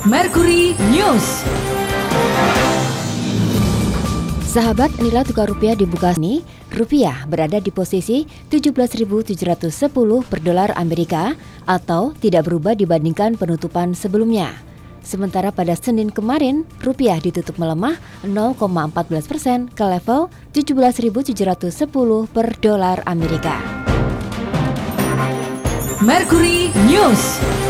Mercury News. Sahabat, nilai tukar rupiah dibuka ini, rupiah berada di posisi 17.710 per dolar Amerika atau tidak berubah dibandingkan penutupan sebelumnya. Sementara pada Senin kemarin, rupiah ditutup melemah 0,14% ke level 17.710 per dolar Amerika. Mercury News.